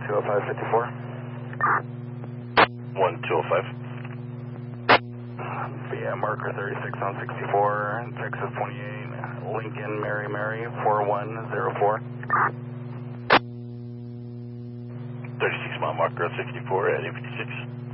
20554. 1205. Yeah, marker 36 on 64, Texas 28, Lincoln Mary Mary 4104. 36 mile marker 64 at 856.